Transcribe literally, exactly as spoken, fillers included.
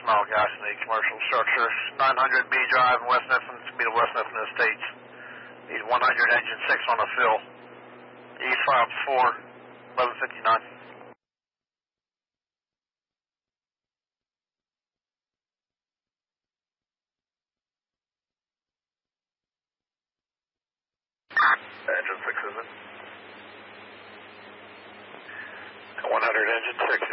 mile gas in the commercial structure. nine hundred B Drive in West Mifflin, to be the West Mifflin Estates. Need one hundred engine six on the fill. East five four, eleven fifty-nine. Engine six is it? one hundred engine six